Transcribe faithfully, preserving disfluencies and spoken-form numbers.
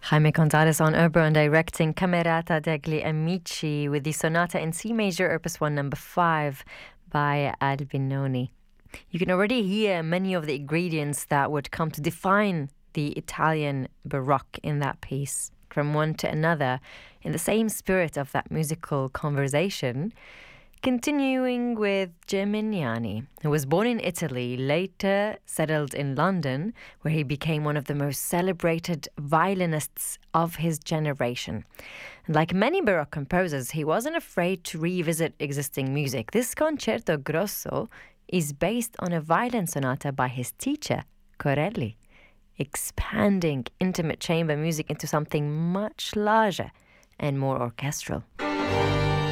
Jaime Gonzalez on Oboe directing Camerata degli Amici with the Sonata in C major, Opus one, number five by Albinoni. You can already hear many of the ingredients that would come to define the Italian Baroque in that piece, from one to another, in the same spirit of that musical conversation. Continuing with Geminiani, who was born in Italy, later settled in London, where he became one of the most celebrated violinists of his generation. And like many Baroque composers, he wasn't afraid to revisit existing music. This Concerto Grosso is based on a violin sonata by his teacher, Corelli, expanding intimate chamber music into something much larger and more orchestral.